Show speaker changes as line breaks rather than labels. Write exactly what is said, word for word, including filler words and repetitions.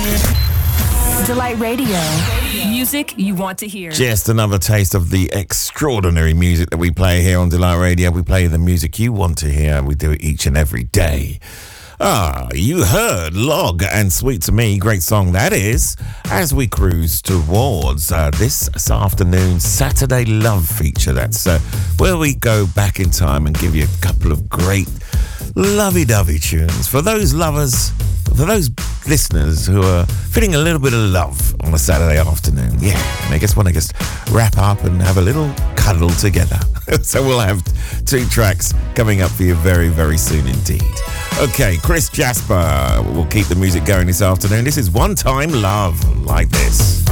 Delight Radio. Music you want to hear.
Just another taste of the extraordinary music that we play here on Delight Radio. We play the music you want to hear. We do it each and every day. Ah, you heard Log and Sweet to Me. Great song that is. As we cruise towards uh, this, this afternoon's Saturday Love feature. That's uh, where we go back in time and give you a couple of great lovey-dovey tunes for those lovers, for those listeners who are feeling a little bit of love on a Saturday afternoon. Yeah, and I just want to just wrap up and have a little cuddle together. So we'll have two tracks coming up for you very, very soon indeed. Okay, Chris Jasper will keep the music going this afternoon. This is One Time Love, like this.